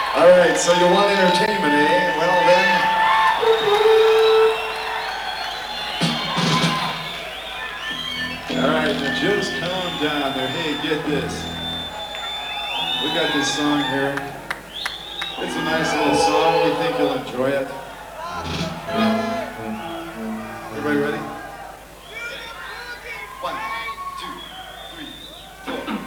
All right, so you want entertainment, eh? Well then. All right, now just calm down there. Hey, get this. We got this song here. It's a nice little song. We think you'll enjoy it. Everybody ready?